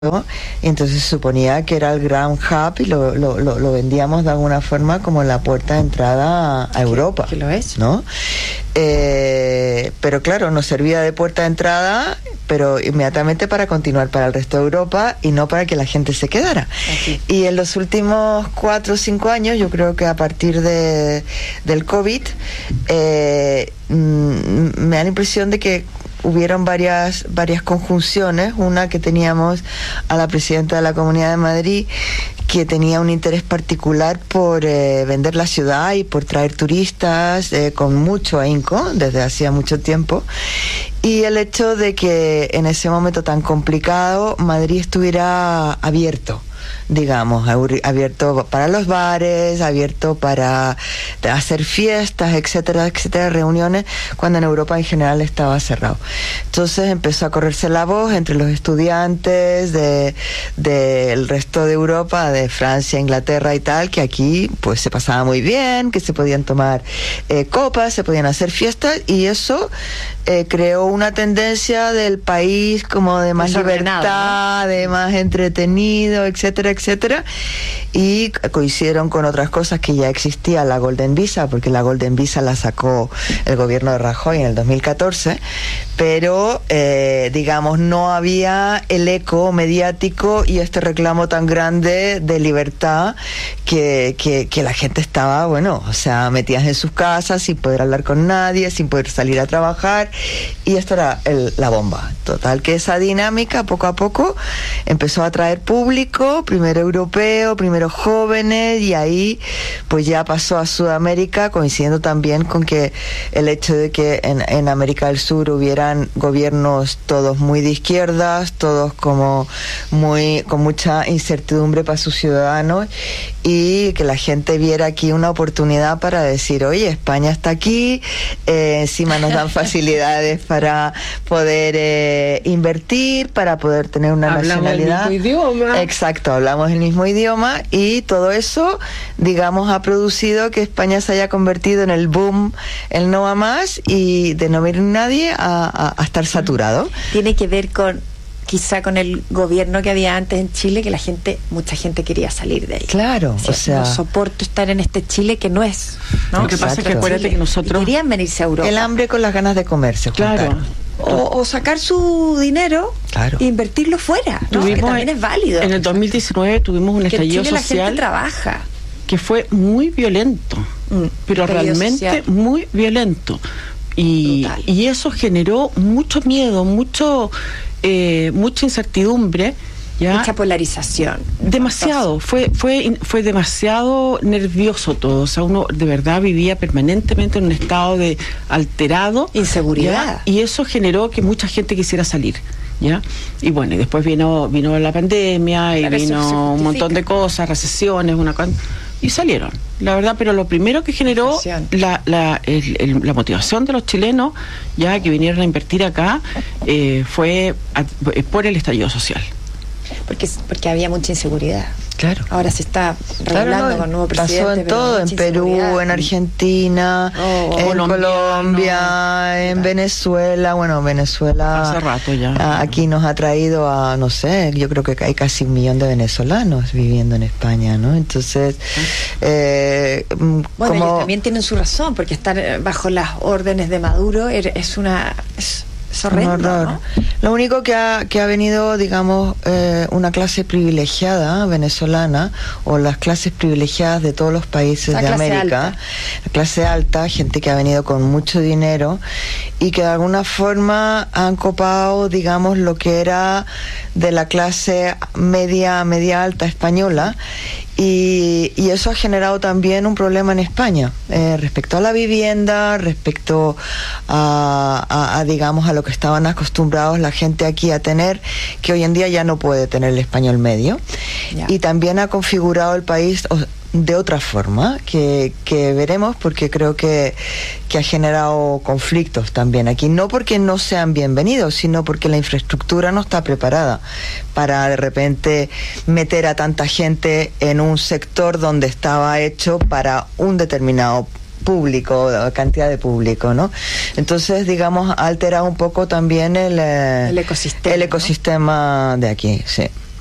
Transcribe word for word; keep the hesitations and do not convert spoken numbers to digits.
y entonces se suponía que era el gran hub y lo, lo, lo, lo vendíamos de alguna forma como la puerta de entrada a, a Europa. Que lo es. ¿No? Eh, pero claro, nos servía de puerta de entrada, pero inmediatamente para continuar para el resto de Europa y no para que la gente se quedara. Aquí. Y en los últimos cuatro o cinco años, yo creo que a partir de, del COVID, eh, mm, me da la impresión de que hubieron varias varias conjunciones. Una, que teníamos a la presidenta de la Comunidad de Madrid, que tenía un interés particular por eh, vender la ciudad y por traer turistas eh, con mucho ahínco desde hacía mucho tiempo, y el hecho de que en ese momento tan complicado Madrid estuviera abierto, digamos, abierto para los bares, abierto para hacer fiestas, etcétera, etcétera, reuniones, cuando en Europa en general estaba cerrado. Entonces empezó a correrse la voz entre los estudiantes de del resto de Europa, de Francia, Inglaterra y tal, que aquí pues se pasaba muy bien, que se podían tomar eh, copas, se podían hacer fiestas, y eso eh, creó una tendencia del país como de más libertad, ¿no? De más entretenido, etcétera, etcétera, y coincidieron con otras cosas que ya existía, la Golden Visa, porque la Golden Visa la sacó el gobierno de Rajoy en el dos mil catorce, pero eh, digamos no había el eco mediático y este reclamo tan grande de libertad que, que, que la gente estaba, bueno, o sea, metidas en sus casas sin poder hablar con nadie, sin poder salir a trabajar, y esto era el, la bomba. Total, que esa dinámica poco a poco empezó a atraer público, primero europeo, primero jóvenes, y ahí pues ya pasó a Sudamérica, coincidiendo también con que el hecho de que en, en América del Sur hubieran gobiernos todos muy de izquierdas, todos como muy con mucha incertidumbre para sus ciudadanos, y que la gente viera aquí una oportunidad para decir, oye, España está aquí, eh, encima nos dan facilidades para poder eh, invertir, para poder tener una hablamos nacionalidad. El mismo idioma. Exacto, hablamos el mismo idioma, y todo eso, digamos, ha producido que España se haya convertido en el boom, el no a más, y de no venir nadie a, a, a estar saturado. Tiene que ver con quizá con el gobierno que había antes en Chile, que la gente, mucha gente quería salir de ahí. Claro, o sea, o sea, no soporto estar en este Chile que no es, ¿no? Lo que pasa es que acuérdate que nosotros Y querían venirse a Europa. el hambre con las ganas de comer se Claro. juntaron. O, o sacar su dinero Claro. e invertirlo fuera, ¿no? Que Tuvimos también es válido. En el dos mil diecinueve tuvimos un que en estallido Chile la social gente trabaja. que fue muy violento, Mm, pero estallido realmente social. muy violento. Y, Brutal. y eso generó mucho miedo, mucho eh, mucha incertidumbre, ¿ya? Mucha polarización. Demasiado, fue, fue, fue demasiado nervioso todo, o sea, uno de verdad vivía permanentemente en un estado de alterado. Inseguridad. ¿Ya? Y eso generó que mucha gente quisiera salir, ¿ya? Y bueno, y después vino, vino la pandemia, y Claro, eso se vino un justifica. montón de cosas, recesiones, una cosa, y salieron, la verdad, pero lo primero que generó Inflación. la, la, el- el- la motivación de los chilenos, ya que vinieron a invertir acá, eh, fue a- eh, por el estallido social. Porque, porque había mucha inseguridad. Claro. Ahora se está Claro, regulando no, con nuevo presidente. pasó en pero todo, en mucha Perú, inseguridad. en Argentina, Oh, en colombiano. Colombia, en Venezuela. Bueno, Venezuela Hace rato ya. a- aquí nos ha traído a, no sé, yo creo que hay casi un millón de venezolanos viviendo en España, ¿no? Entonces, eh, mm, Bueno, como ellos también tienen su razón, porque estar eh, bajo las órdenes de Maduro er- es una es, es horrendo, un horror. ¿no? Lo único que ha, que ha venido, digamos, eh, una clase privilegiada venezolana, o las clases privilegiadas de todos los países La de clase América, alta. la clase alta, gente que ha venido con mucho dinero y que de alguna forma han copado, digamos, lo que era de la clase media, media alta española. Y, y eso ha generado también un problema en España eh, respecto a la vivienda, respecto a, a, a, digamos, a lo que estaban acostumbrados la gente aquí a tener, que hoy en día ya no puede tener el español medio. Ya. Y también ha configurado el país o- de otra forma, que, que veremos, porque creo que, que ha generado conflictos también aquí, no porque no sean bienvenidos, sino porque la infraestructura no está preparada para de repente meter a tanta gente en un sector donde estaba hecho para un determinado público, cantidad de público, ¿no? Entonces, digamos, ha alterado un poco también el, eh, El ecosistema, el ¿no? ecosistema de aquí, sí.